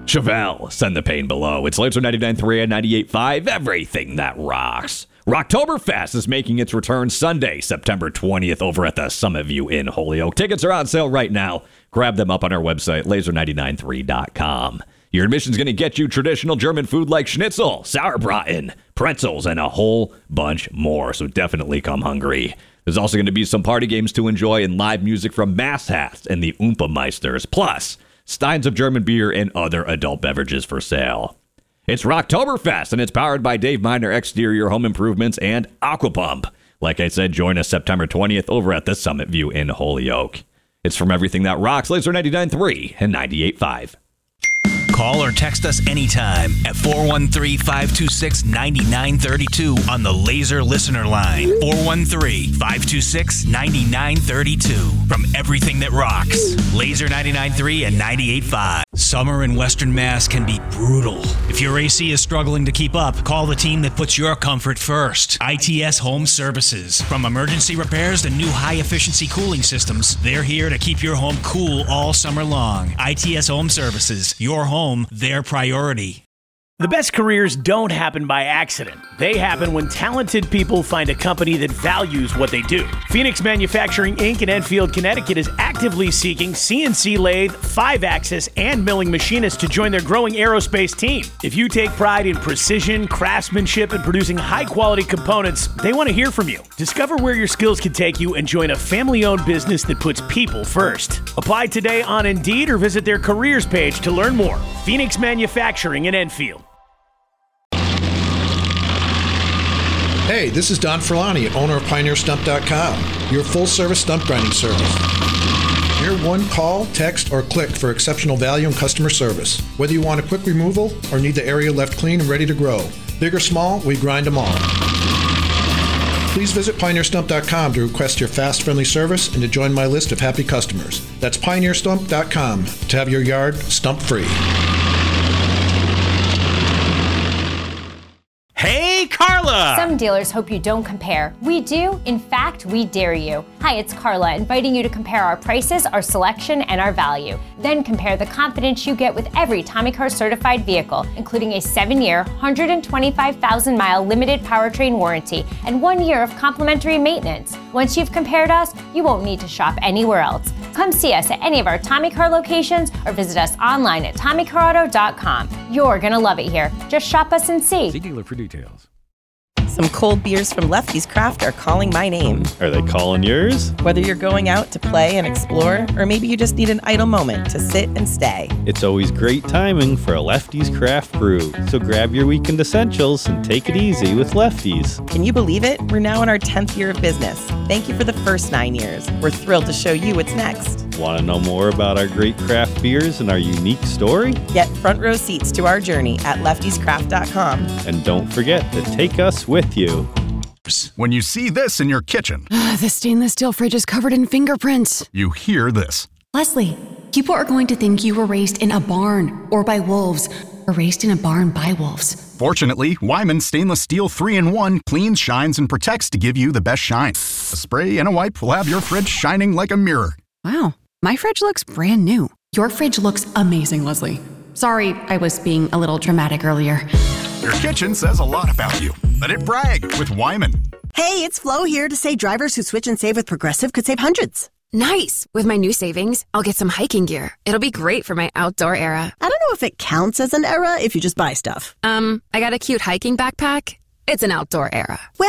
Chevelle, send the pain below. It's Laser 99.3 and 98.5, everything that rocks. Rocktoberfest is making its return Sunday, September 20th, over at the Summit View in Holyoke. Tickets are on sale right now. Grab them up on our website, laser993.com. Your admission's going to get you traditional German food like schnitzel, sauerbraten, pretzels, and a whole bunch more, so definitely come hungry. There's also going to be some party games to enjoy and live music from Mass Hats and the Oompa Meisters, plus steins of German beer and other adult beverages for sale. It's Rocktoberfest, and it's powered by Dave Miner Exterior Home Improvements and Aquapump. Like I said, join us September 20th over at the Summit View in Holyoke. It's from Everything That Rocks, Laser 99.3 and 98.5. Call or text us anytime at 413-526-9932 on the Laser Listener Line. 413-526-9932. From Everything That Rocks, Laser 99.3 and 98.5. Summer in Western Mass can be brutal. If your AC is struggling to keep up, call the team that puts your comfort first. ITS Home Services. From emergency repairs to new high-efficiency cooling systems, they're here to keep your home cool all summer long. ITS Home Services. Your home, their priority. The best careers don't happen by accident. They happen when talented people find a company that values what they do. Phoenix Manufacturing, Inc. in Enfield, Connecticut is actively seeking CNC lathe, 5-axis, and milling machinists to join their growing aerospace team. If you take pride in precision, craftsmanship, and producing high-quality components, they want to hear from you. Discover where your skills can take you and join a family-owned business that puts people first. Apply today on Indeed or visit their careers page to learn more. Phoenix Manufacturing in Enfield. Hey, this is Don Ferlani, owner of PioneerStump.com, your full-service stump grinding service. You're one call, text, or click for exceptional value and customer service. Whether you want a quick removal or need the area left clean and ready to grow, big or small, we grind them all. Please visit PioneerStump.com to request your fast, friendly service and to join my list of happy customers. That's PioneerStump.com to have your yard stump-free. Hey, Carla! Some dealers hope you don't compare. We do. In fact, we dare you. Hi, it's Carla, inviting you to compare our prices, our selection, and our value. Then compare the confidence you get with every Tommy Car certified vehicle, including a 7-year, 125,000-mile limited powertrain warranty and 1 year of complimentary maintenance. Once you've compared us, you won't need to shop anywhere else. Come see us at any of our Tommy Car locations or visit us online at TommyCarAuto.com. You're gonna love it here. Just shop us and see. See dealer for details. Some cold beers from Lefty's Craft are calling my name. Are they calling yours? Whether you're going out to play and explore, or maybe you just need an idle moment to sit and stay. It's always great timing for a Lefty's Craft Brew. So grab your weekend essentials and take it easy with Lefty's. Can you believe it? We're now in our 10th year of business. Thank you for the first 9 years. We're thrilled to show you what's next. Want to know more about our great craft beers and our unique story? Get front row seats to our journey at leftyscraft.com. And don't forget to take us with you. When you see this in your kitchen, the stainless steel fridge is covered in fingerprints. You hear this. Leslie, people are going to think you were raised in a barn or by wolves, or raised in a barn by wolves. Fortunately, Wyman Stainless Steel 3-in-1 cleans, shines, and protects to give you the best shine. A spray and a wipe will have your fridge shining like a mirror. Wow, my fridge looks brand new. Your fridge looks amazing, Leslie. Sorry, I was being a little dramatic earlier. Your kitchen says a lot about you. Let it brag with Wyman. Hey, it's Flo here to say drivers who switch and save with Progressive could save hundreds. Nice! With my new savings, I'll get some hiking gear. It'll be great for my outdoor era. I don't know if it counts as an era if you just buy stuff. I got a cute hiking backpack. It's an outdoor era. Well,